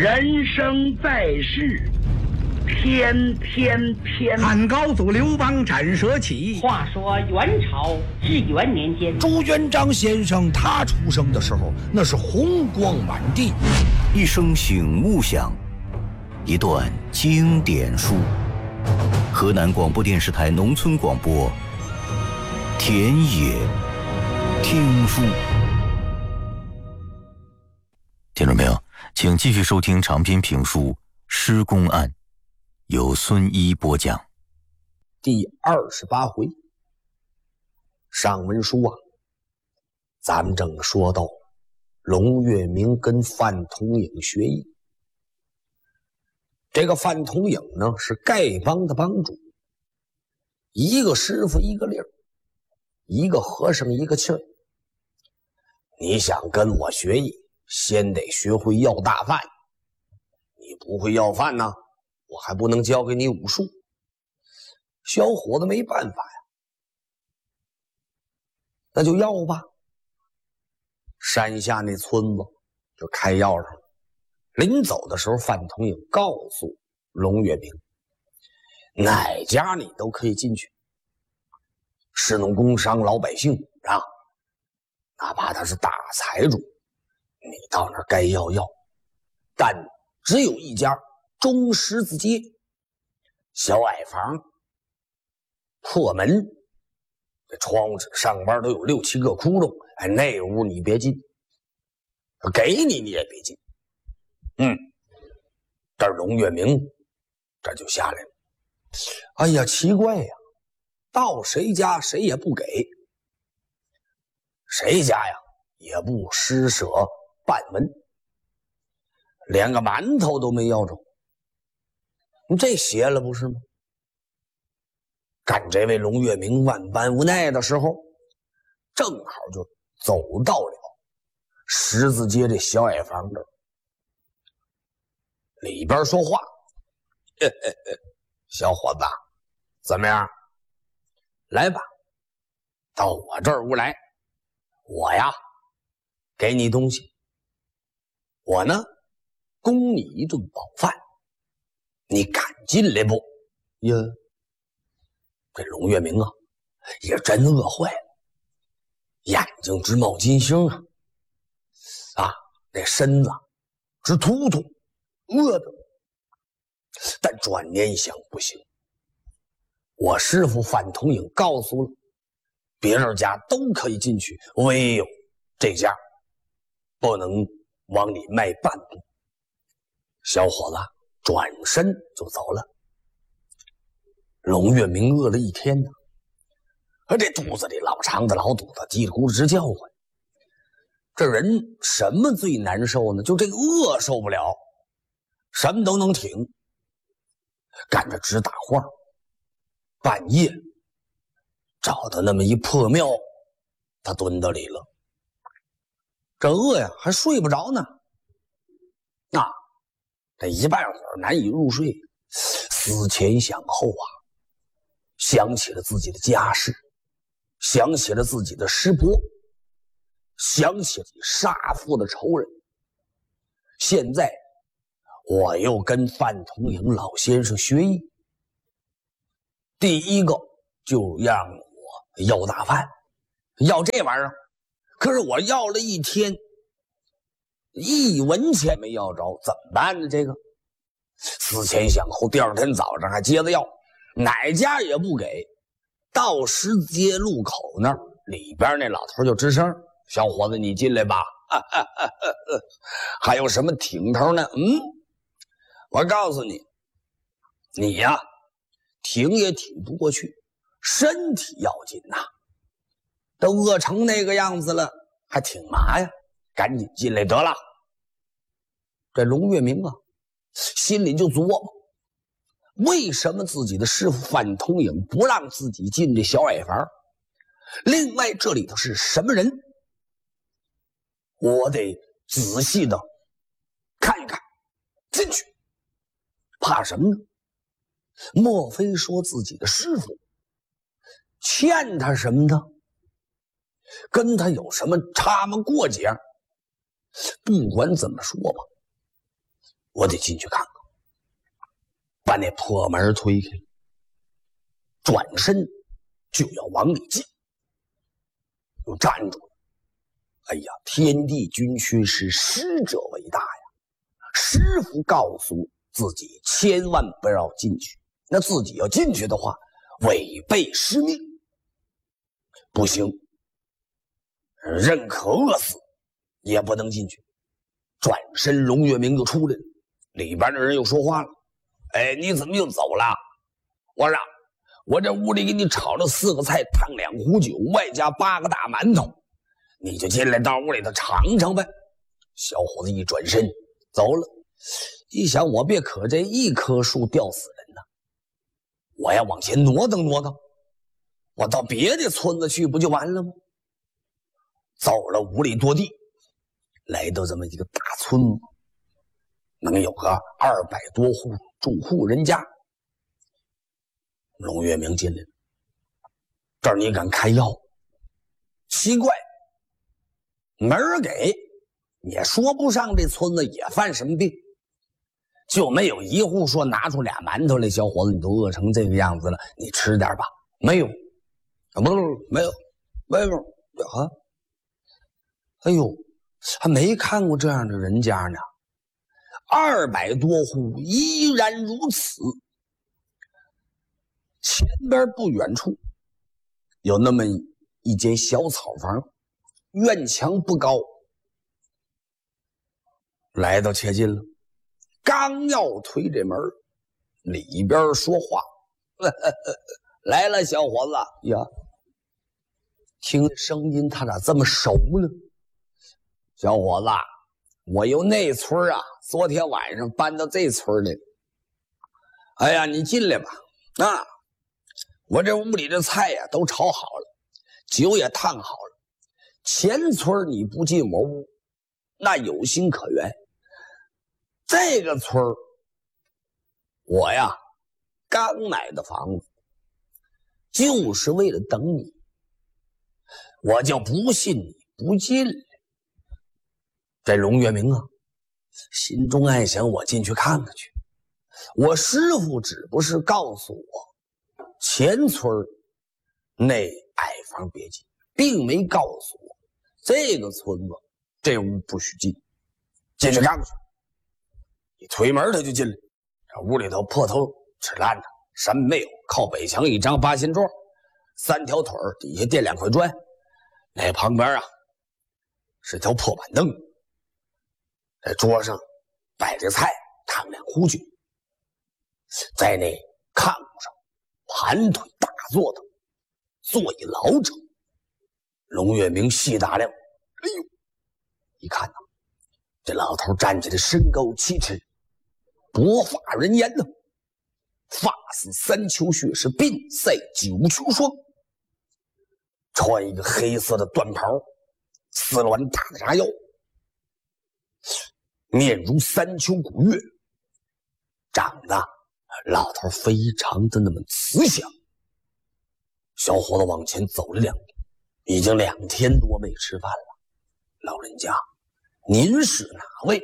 人生在世，天天天。 汉高祖刘邦斩蛇起。 话说元朝至元年间， 朱元璋先生他出生的时候，那是红光满地。 一声醒悟响，一段经典书。河南广播电视台农村广播，田野听书。听众朋友，请继续收听长篇评书《施公案》，由孙一播讲。 第28回，上文书啊，咱们正说到龙月明跟范同颖学艺。这个范同颖呢，是丐帮的帮主，一个师傅一个令儿，一个和尚一个气儿。你想跟我学艺，先得学会要大饭。你不会要饭呢，我还不能教给你武术。小伙子没办法呀，那就要吧。山下那村子就开药上了。临走的时候，范同颖告诉龙月明，哪家你都可以进去，士农工商老百姓啊，哪怕他是大财主，你到那儿该要，但只有一家中十字街小矮房破门，这窗子上边都有6、7个窟窿，哎，那屋你别进，给你也别进。这龙月明这就下来了。哎呀，奇怪呀，到谁家谁也不给，谁家呀也不施舍半文，连个馒头都没要着。你这邪了不是吗？干这位龙月明万般无奈的时候，正好就走到了十字街这小矮房这儿，里边说话。小伙子，怎么样？来吧，到我这儿屋来，我呀给你东西，我呢供你一顿饱饭，你敢进来不？呀，这龙月明啊也真饿坏了，眼睛直冒金星啊，那身子直突突，饿的。但转念一想，不行，我师傅范同颖告诉了，别人家都可以进去，唯有这家不能往里迈半步。小伙子转身就走了。龙月明饿了一天呢，这肚子里老肠子老肚子叽里咕噜直叫唤。这人什么最难受呢？就这个饿受不了，什么都能挺，干着直打晃。半夜找到那么一破庙，他蹲到里了。这饿呀还睡不着呢，这一半会儿难以入睡，思前想后啊，想起了自己的家世，想起了自己的师伯，想起了杀父的仇人。现在我又跟范同颖老先生学艺，第一个就让我要大饭，要这玩意儿，可是我要了一天，1文钱没要着，怎么办呢？这个思前想后，第二天早上还接着要，哪家也不给。到十字街路口那儿，里边那老头就吱声：“小伙子，你进来吧。”还有什么挺头呢？我告诉你，你呀，挺也挺不过去，身体要紧呐，都饿成那个样子了，还挺嘛呀？赶紧进来得了。这龙月明啊，心里就琢磨，为什么自己的师傅范同颖不让自己进这小矮房？另外，这里头是什么人？我得仔细的看一看，进去。怕什么呢？莫非说自己的师傅欠他什么呢？跟他有什么差么过节？不管怎么说吧， 我得进去看看。把那破门推开，转身就要往里进，又站住了。哎呀，天地君区是师者为大呀！师傅告诉自己千万不要进去，那自己要进去的话，违背师命，不行，宁可饿死也不能进去。转身，龙月明就出来了，里边的人又说话了：“哎，你怎么又走了？我说，我这屋里给你炒了4个菜，烫2壶酒，外加8个大馒头，你就进来到屋里头尝尝呗。”小伙子一转身走了，一想我别可这一棵树吊死人呢，我要往前挪腾挪腾，我到别的村子去不就完了吗？走了5里多地，来到这么一个大村子，能有个200多户住户人家。龙月明进来了，这儿你敢开药？奇怪，门儿给也说不上这村子也犯什么病，就没有一户说拿出俩馒头来，小伙子你都饿成这个样子了，你吃点吧。没有，没有啊！哎呦，还没看过这样的人家呢。200多户依然如此。前边不远处有那么一间小草房，院墙不高。来到切近了，刚要推这门，里边说话：“来了，小伙子呀！”听声音，他咋这么熟呢？小伙子，我由那村啊，昨天晚上搬到这村来了。哎呀，你进来吧。啊，我这屋里的菜呀都炒好了，酒也烫好了。前村你不进我屋，那有心可原。这个村我呀刚买的房子，就是为了等你。我就不信你不进来。这龙月明啊，心中暗想：我进去看看去。我师傅只不是告诉我前村那矮房别进，并没告诉我这个村子这屋不许进。进去看看去。一推门他就进来，这屋里头破透吃烂的，什么没有，靠北墙一张八仙桌，3条腿底下垫2块砖，那旁边啊是条破板凳，在桌上摆着菜，烫2壶酒，在那炕上盘腿大坐的坐一老者。龙月明细打量，哎呦，一看呐，这老头站起来身高7尺，薄发人颜呢，发似3丘穴，是鬓塞9秋霜，穿一个黑色的缎袍，4卵大的啥腰，面如3秋古月，长得老头非常的那么慈祥。小伙子往前走了2步，已经2天多没吃饭了。老人家，您是哪位？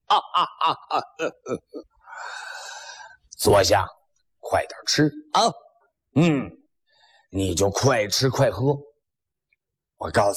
坐下，快点吃啊！你就快吃快喝。我告诉